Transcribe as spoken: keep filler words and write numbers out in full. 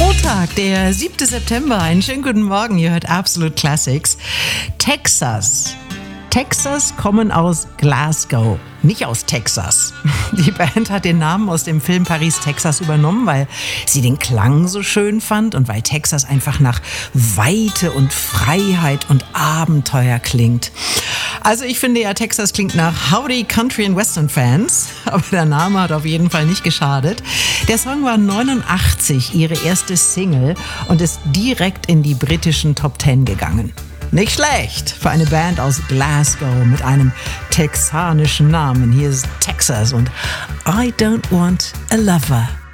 Montag, der siebte September. Einen schönen guten Morgen. Ihr hört Absolute Classics. Texas. Texas kommen aus Glasgow, nicht aus Texas. Die Band hat den Namen aus dem Film Paris, Texas übernommen, weil sie den Klang so schön fand und weil Texas einfach nach Weite und Freiheit und Abenteuer klingt. Also ich finde ja, Texas klingt nach Howdy Country and Western Fans, aber der Name hat auf jeden Fall nicht geschadet. Der Song war neunundachtzig ihre erste Single und ist direkt in die britischen Top Ten gegangen. Nicht schlecht für eine Band aus Glasgow mit einem texanischen Namen. Hier ist Texas und I Don't Want a Lover.